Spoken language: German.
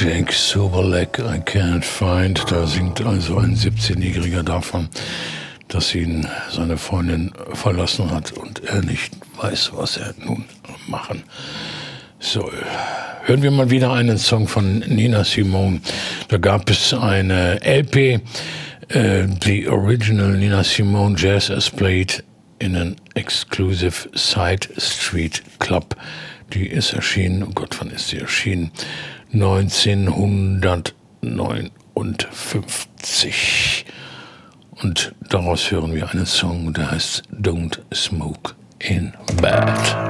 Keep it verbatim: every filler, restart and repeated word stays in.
Jake Soberleck, I Can't Find. Da singt also ein siebzehnjähriger davon, dass ihn seine Freundin verlassen hat und er nicht weiß, was er nun machen soll. Hören wir mal wieder einen Song von Nina Simone. Da gab es eine L P, uh, The Original Nina Simone Jazz as Played in an Exclusive Side Street Club. Die ist erschienen, oh Gott, wann ist sie erschienen? neunzehnhundertneunundfünfzig. Und daraus hören wir einen Song, der heißt Don't Smoke in Bed.